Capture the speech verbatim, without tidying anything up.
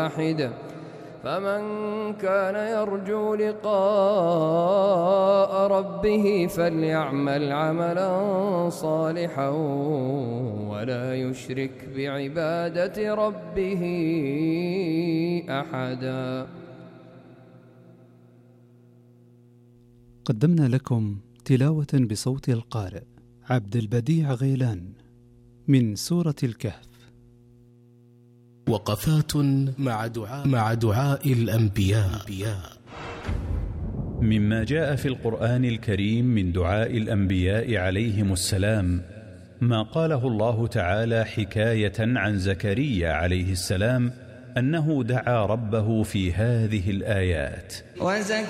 واحد فمن كان يرجو لقاء ربه فليعمل عملا صالحا ولا يشرك بعبادة ربه أحدا. قدمنا لكم تلاوة بصوت القارئ عبد البديع غيلان من سورة الكهف. وقفات مع دعاء, مع دعاء الأنبياء. مما جاء في القرآن الكريم من دعاء الأنبياء عليهم السلام ما قاله الله تعالى حكاية عن زكريا عليه السلام أنه دعا ربه في هذه الآيات: وزكريا